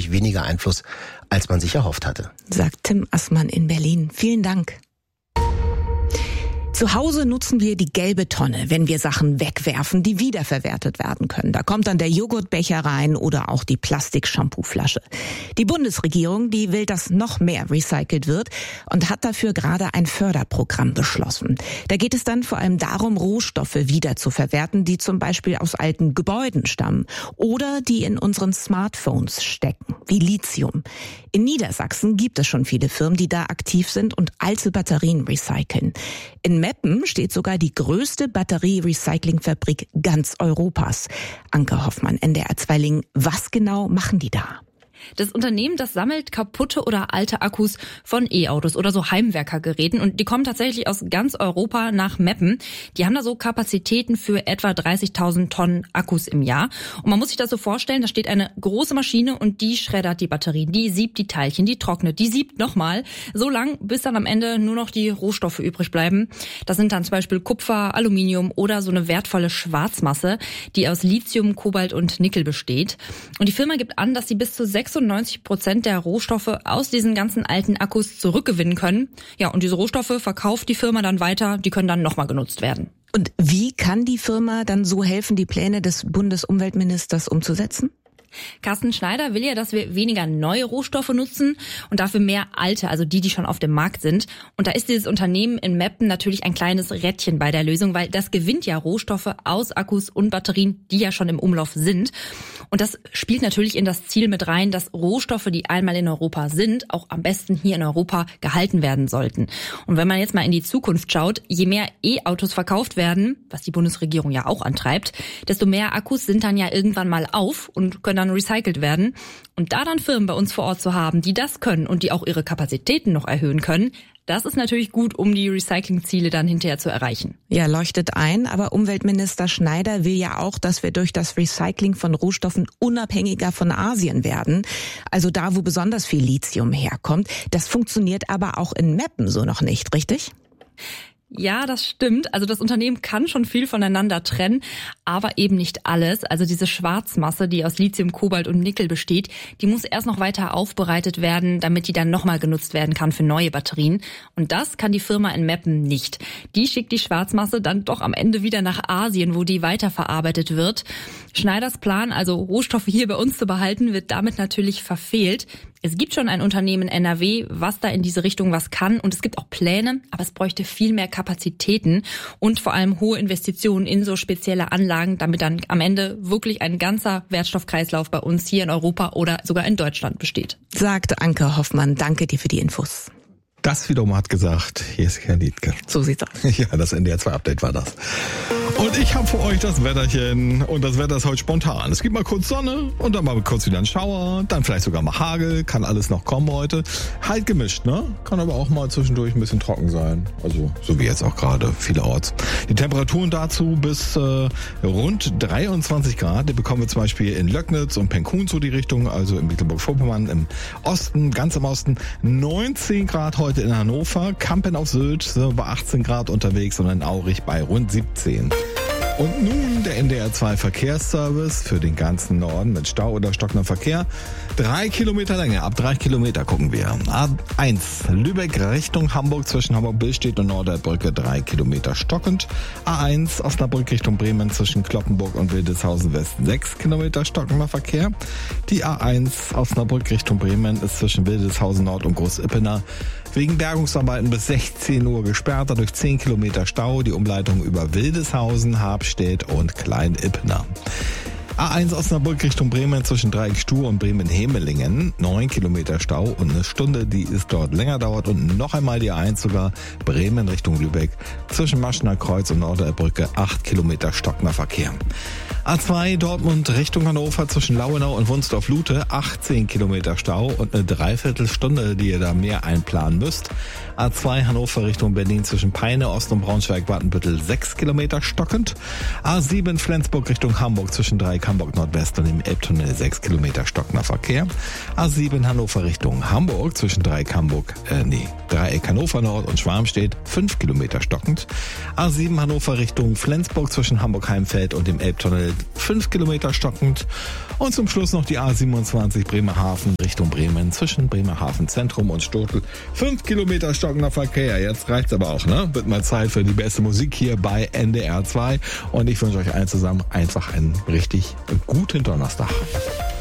deutlich weniger Einfluss, als man sich erhofft hatte. Sagt Tim Assmann in Berlin. Vielen Dank. Zu Hause nutzen wir die gelbe Tonne, wenn wir Sachen wegwerfen, die wiederverwertet werden können. Da kommt dann der Joghurtbecher rein oder auch die Plastik-Shampoo-Flasche. Die Bundesregierung, die will, dass noch mehr recycelt wird und hat dafür gerade ein Förderprogramm beschlossen. Da geht es dann vor allem darum, Rohstoffe wiederzuverwerten, die zum Beispiel aus alten Gebäuden stammen oder die in unseren Smartphones stecken, wie Lithium. In Niedersachsen gibt es schon viele Firmen, die da aktiv sind und alte Batterien recyceln. In Meppen steht sogar die größte Batterie-Recycling-Fabrik ganz Europas. Anke Hoffmann, NDR 2 Lingen. Was genau machen die da? Das Unternehmen, das sammelt kaputte oder alte Akkus von E-Autos oder so Heimwerkergeräten und die kommen tatsächlich aus ganz Europa nach Meppen. Die haben da so Kapazitäten für etwa 30.000 Tonnen Akkus im Jahr. Und man muss sich das so vorstellen, da steht eine große Maschine und die schreddert die Batterien, die siebt die Teilchen, die trocknet, die siebt nochmal, so lang, bis dann am Ende nur noch die Rohstoffe übrig bleiben. Das sind dann zum Beispiel Kupfer, Aluminium oder so eine wertvolle Schwarzmasse, die aus Lithium, Kobalt und Nickel besteht. Und die Firma gibt an, dass sie bis zu 96% der Rohstoffe aus diesen ganzen alten Akkus zurückgewinnen können. Ja, und diese Rohstoffe verkauft die Firma dann weiter, die können dann nochmal genutzt werden. Und wie kann die Firma dann so helfen, die Pläne des Bundesumweltministers umzusetzen? Carsten Schneider will ja, dass wir weniger neue Rohstoffe nutzen und dafür mehr alte, also die schon auf dem Markt sind. Und da ist dieses Unternehmen in Meppen natürlich ein kleines Rädchen bei der Lösung, weil das gewinnt ja Rohstoffe aus Akkus und Batterien, die ja schon im Umlauf sind. Und das spielt natürlich in das Ziel mit rein, dass Rohstoffe, die einmal in Europa sind, auch am besten hier in Europa gehalten werden sollten. Und wenn man jetzt mal in die Zukunft schaut, je mehr E-Autos verkauft werden, was die Bundesregierung ja auch antreibt, desto mehr Akkus sind dann ja irgendwann mal auf und können dann recycelt werden. Und da dann Firmen bei uns vor Ort zu haben, die das können und die auch ihre Kapazitäten noch erhöhen können, das ist natürlich gut, um die Recyclingziele dann hinterher zu erreichen. Ja, leuchtet ein, aber Umweltminister Schneider will ja auch, dass wir durch das Recycling von Rohstoffen unabhängiger von Asien werden. Also da, wo besonders viel Lithium herkommt. Das funktioniert aber auch in Meppen so noch nicht, richtig? Ja, das stimmt. Also das Unternehmen kann schon viel voneinander trennen, aber eben nicht alles. Also diese Schwarzmasse, die aus Lithium, Kobalt und Nickel besteht, die muss erst noch weiter aufbereitet werden, damit die dann nochmal genutzt werden kann für neue Batterien. Und das kann die Firma in Meppen nicht. Die schickt die Schwarzmasse dann doch am Ende wieder nach Asien, wo die weiterverarbeitet wird. Schneiders Plan, also Rohstoffe hier bei uns zu behalten, wird damit natürlich verfehlt. Es gibt schon ein Unternehmen in NRW, was da in diese Richtung was kann und es gibt auch Pläne, aber es bräuchte viel mehr Kapazitäten und vor allem hohe Investitionen in so spezielle Anlagen, damit dann am Ende wirklich ein ganzer Wertstoffkreislauf bei uns hier in Europa oder sogar in Deutschland besteht. Sagt Anke Hoffmann, danke dir für die Infos. Das wiederum hat gesagt, hier ist Herr Liedke. So sieht's aus. Ja, das NDR 2 Update war das. Und ich habe für euch das Wetterchen und das Wetter ist heute spontan. Es gibt mal kurz Sonne und dann mal kurz wieder ein Schauer, dann vielleicht sogar mal Hagel, kann alles noch kommen heute. Halt gemischt, ne? Kann aber auch mal zwischendurch ein bisschen trocken sein. Also so wie jetzt auch gerade vielerorts. Die Temperaturen dazu bis rund 23 Grad. Die bekommen wir zum Beispiel in Löcknitz und Penkhuhn so die Richtung, also in Mecklenburg-Vorpommern im Osten, ganz im Osten. 19 Grad heute in Hannover, Kampen auf Sylt sind wir bei 18 Grad unterwegs und in Aurich bei rund 17. Und nun der NDR 2 Verkehrsservice für den ganzen Norden mit Stau oder stockendem Verkehr. 3 Kilometer Länge, ab 3 Kilometer gucken wir. A1 Lübeck Richtung Hamburg zwischen Hamburg-Billstedt und Norderbrücke 3 Kilometer stockend. A1 Osnabrück Richtung Bremen zwischen Kloppenburg und Wildeshausen West 6 Kilometer stockender Verkehr. Die A1 Osnabrück Richtung Bremen ist zwischen Wildeshausen Nord und Großippener wegen Bergungsarbeiten bis 16 Uhr gesperrt, dadurch 10 Kilometer Stau, die Umleitung über Wildeshausen, Habstedt und Klein-Ippener. A1 Osnabrück Richtung Bremen zwischen Dreieck-Stuhr und Bremen-Hemelingen, 9 Kilometer Stau und eine Stunde, die es dort länger dauert. Und noch einmal die A1 sogar Bremen Richtung Lübeck zwischen Maschener Kreuz und Norderbrücke, 8 Kilometer stockender Verkehr. A2 Dortmund Richtung Hannover zwischen Lauenau und Wunsdorf-Lute, 18 Kilometer Stau und eine Dreiviertelstunde, die ihr da mehr einplanen müsst. A2 Hannover Richtung Berlin zwischen Peine, Ost- und Braunschweig-Watenbüttel, 6 Kilometer stockend. A7 Flensburg Richtung Hamburg zwischen Dreieck Hamburg Nordwest und im Elbtunnel 6 Kilometer stockender Verkehr. A7 Hannover Richtung Hamburg zwischen Dreieck Hannover Nord und Schwarmstedt 5 Kilometer stockend. A7 Hannover Richtung Flensburg zwischen Hamburg-Heimfeld und dem Elbtunnel 5 Kilometer stockend. Und zum Schluss noch die A27 Bremerhaven Richtung Bremen zwischen Bremerhaven Zentrum und Stotel 5 Kilometer stockender Verkehr. Jetzt reicht's aber auch, ne? Wird mal Zeit für die beste Musik hier bei NDR 2. Und ich wünsche euch allen zusammen einfach einen richtig guten Donnerstag.